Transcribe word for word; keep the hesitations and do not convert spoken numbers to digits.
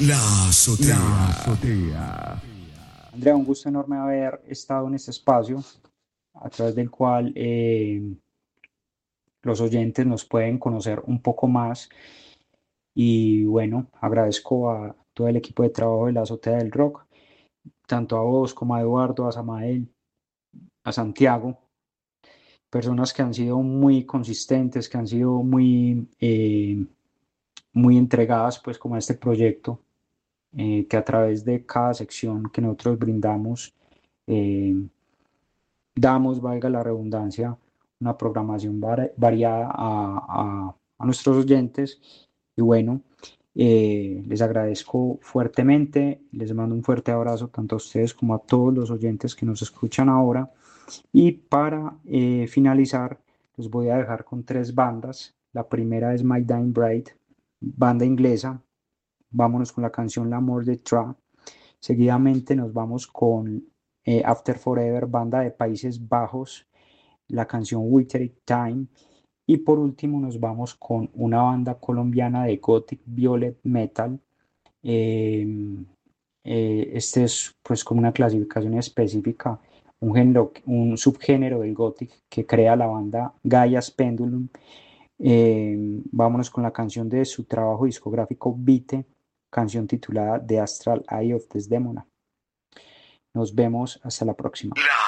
La azotea. La azotea. Andrea, un gusto enorme haber estado en este espacio a través del cual eh, los oyentes nos pueden conocer un poco más. Y bueno, agradezco a todo el equipo de trabajo de la Azotea del Rock, tanto a vos como a Eduardo, a Samael, a Santiago, personas que han sido muy consistentes, que han sido muy, eh, muy entregadas pues como a este proyecto, eh, que a través de cada sección que nosotros brindamos, eh, damos, valga la redundancia, una programación vari- variada a, a- a nuestros oyentes. Y bueno, eh, les agradezco fuertemente, les mando un fuerte abrazo tanto a ustedes como a todos los oyentes que nos escuchan ahora. Y para eh, finalizar, los voy a dejar con tres bandas. La primera es My Dying Bride, banda inglesa. Vámonos con la canción L'amour de Tra. Seguidamente nos vamos con eh, After Forever, banda de Países Bajos, la canción Wither Time. Y por último nos vamos con una banda colombiana de Gothic Violet Metal. Eh, eh, este es pues como una clasificación específica, un género, un subgénero del Gothic que crea la banda Gaia's Pendulum. Eh, vámonos con la canción de su trabajo discográfico Vite, canción titulada The Astral Eye of Desdemona. Nos vemos hasta la próxima.